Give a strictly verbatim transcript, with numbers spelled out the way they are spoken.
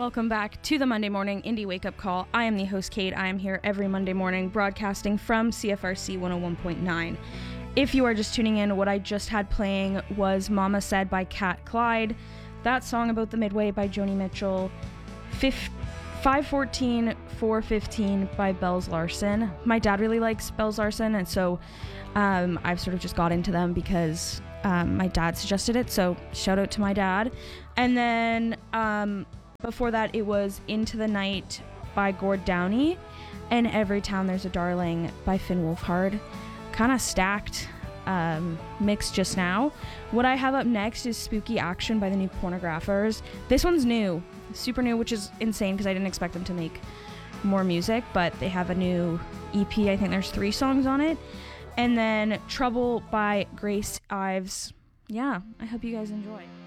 welcome back to the Monday Morning Indie Wake Up Call. I am the host, Kate. I am here every Monday morning broadcasting from C F R C one oh one point nine. If you are just tuning in, what I just had playing was Mama Said by Cat Clyde, that song about the Midway by Joni Mitchell, five fourteen four fifteen by Bells Larsen. My dad really likes Bells Larsen, and so um, I've sort of just got into them because um, my dad suggested it, so shout out to my dad. And then um, before that, it was Into the Night by Gord Downie, and Every Town There's a Darling by Finn Wolfhard. Kind of stacked um, mix just now. What I have up next is Spooky Action by the New Pornographers. This one's new, super new, which is insane because I didn't expect them to make more music, but they have a new E P. I think there's three songs on it. And then Trouble by Grace Ives. Yeah, I hope you guys enjoy.